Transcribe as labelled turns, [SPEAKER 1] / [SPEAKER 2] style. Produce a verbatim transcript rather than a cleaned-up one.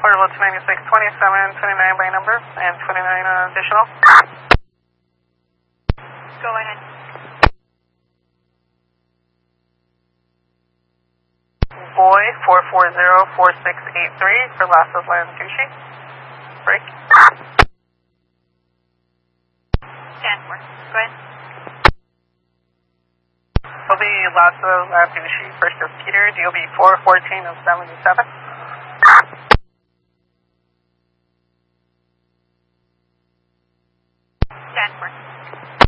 [SPEAKER 1] Portable two ninety-six, twenty-seven, twenty-nine by number, and twenty-nine uh, additional.
[SPEAKER 2] Go ahead.
[SPEAKER 1] Boy, four four zero, four six eight three for Lassos Lantucci. Break.
[SPEAKER 2] ten four. Go ahead.
[SPEAKER 1] Will be Lassos Lantucci, first of Peter, D O B four fourteen of seventy-seven.